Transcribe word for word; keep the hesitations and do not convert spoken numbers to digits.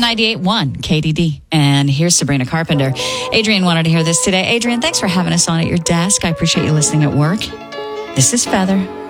ninety-eight point one K D D. And here's Sabrina Carpenter. Adrian wanted to hear this today. Adrian, thanks for having us on at your desk. I appreciate you listening at work. This is Feather.